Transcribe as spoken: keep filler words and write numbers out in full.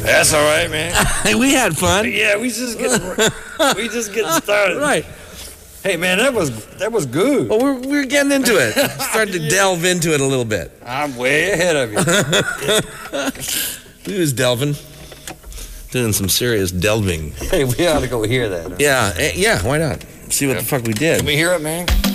That's all right, man. We had fun. Yeah, we just getting, we just getting started. Right. Hey, man, that was that was good. Well, we're, we're getting into it. Starting to Yeah. delve into it a little bit. I'm way ahead of you. We was delving. Doing some serious delving. Hey, we ought to go hear that. Huh? Yeah, eh, yeah, why not? See what Yeah. the fuck we did. Can we hear it, man?